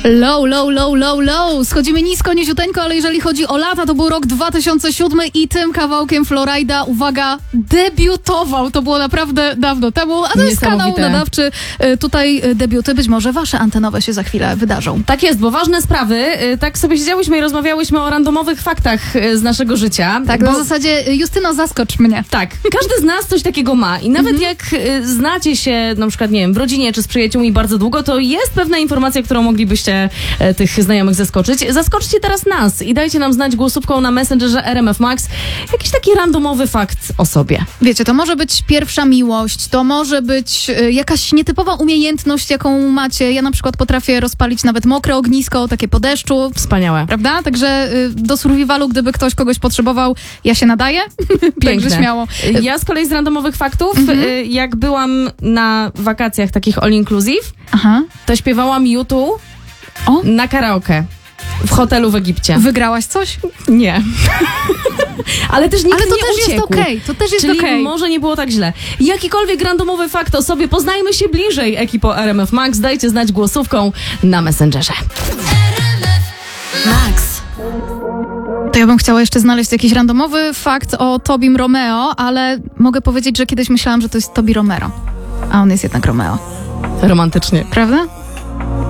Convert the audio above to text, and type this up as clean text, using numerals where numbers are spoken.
Low, low, low, low, low. Schodzimy nisko, niziuteńko, ale jeżeli chodzi o lata, to był rok 2007 i tym kawałkiem Florida, uwaga, debiutował. To było naprawdę dawno temu, a to jest kanał nadawczy. Tutaj debiuty, być może wasze antenowe się za chwilę wydarzą. Tak jest, bo ważne sprawy. Tak sobie siedziałyśmy i rozmawiałyśmy o randomowych faktach z naszego życia. Tak, na zasadzie, Justyno, zaskocz mnie. Tak, każdy z nas coś takiego ma i nawet jak znacie się, na przykład, nie wiem, w rodzinie czy z przyjaciółmi bardzo długo, to jest pewna informacja, którą moglibyście tych znajomych zaskoczyć. Zaskoczcie teraz nas i dajcie nam znać głosówką na Messengerze RMF Max jakiś taki randomowy fakt o sobie. Wiecie, to może być pierwsza miłość, to może być jakaś nietypowa umiejętność, jaką macie. Ja na przykład potrafię rozpalić nawet mokre ognisko, takie po deszczu. Wspaniałe. Prawda? Także do survivalu, gdyby ktoś kogoś potrzebował, ja się nadaję. Także śmiało. Ja z kolei z randomowych faktów, jak byłam na wakacjach takich all inclusive, to śpiewałam YouTube na karaoke w hotelu w Egipcie. Wygrałaś coś? Nie. Ale też nikt Ale to nie też uciekł. jest okej. To też jest Czyli okej. może nie było tak źle. Jakikolwiek randomowy fakt o sobie, poznajmy się bliżej, ekipo RMF Max. Dajcie znać głosówką na Messengerze. Max. To ja bym chciała jeszcze znaleźć jakiś randomowy fakt o Tobim Romeo, ale mogę powiedzieć, że kiedyś myślałam, że to jest Tobi Romero. A on jest jednak Romeo. Romantycznie. Prawda?